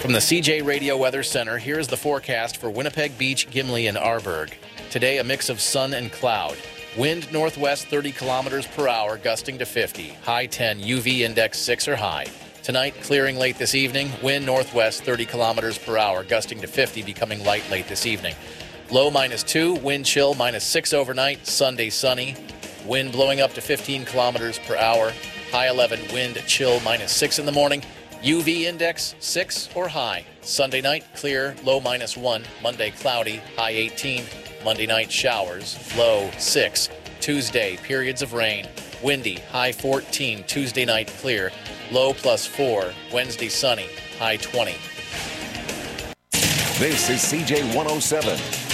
From the CJ Radio Weather Center, here's the forecast for Winnipeg Beach, Gimli, and Arborg. Today, a mix of sun and cloud. Wind northwest 30 kilometers per hour, gusting to 50. High 10, UV index 6 or high. Tonight, clearing late this evening. Wind northwest 30 kilometers per hour, gusting to 50, becoming light late this evening. Low -2, wind chill -6 overnight. Sunday sunny. Wind blowing up to 15 kilometers per hour. High 11, wind chill -6 in the morning. UV index 6 or high. Sunday night, clear, low -1. Monday, cloudy, high 18. Monday night, showers, low 6. Tuesday, periods of rain. Windy, high 14. Tuesday night, clear, low +4. Wednesday, sunny, high 20. This is CJ 107.